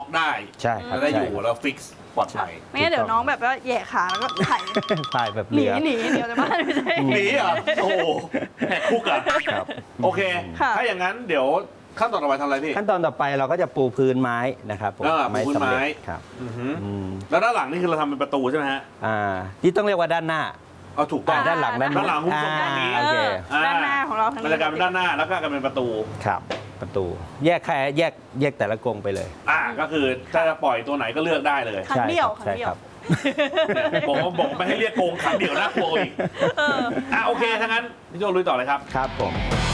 ได้ใช่ครับจะได้อยู่แล้วฟิกซ์ปลอดภัยไม่งั้นเดี๋ยวน้องแบบว่าแย่ขาแล้วก็ไถ่พายแบบหนีเรือหนีเดี๋ยวจะบ้านไม่ใช่หนีเหรอโอ้โหแหกคุกอ่ะครับโอเคค่ะถ้าอย่างนั้นเดี๋ยวขั้นตอนต่อไปทำอะไรพี่ขั้นตอนต่อไปเราก็จะปูพื้นไม้นะครับผมปูพื้นไม้สำเร็จครับอือหืออืมแล้วด้านหลังนี่คือเราทำเป็นประตูใช่ไหมฮะที่ต้องเรียกว่าด้านหน้าเอาถูกต้องด้านหลังด้านหลังคุณผู้ชมด้านนี้โอเคด้านหน้าของเราทั้งมันจะกลายเป็นด้านหน้าแล้วก็กลายเป็นประตูครับประตูแยกแต่ละกรงไปเลยก็คือถ้าจะปล่อยตัวไหนก็เลือกได้เลยครั้งเดียวครั้ใช่งเดียคว รับบอกไม่ให้เรียกโกงครั้งเดียวน่ากลัวอีกโอเคถ้างั้นพี่โจลุยต่อเลยครับครับผม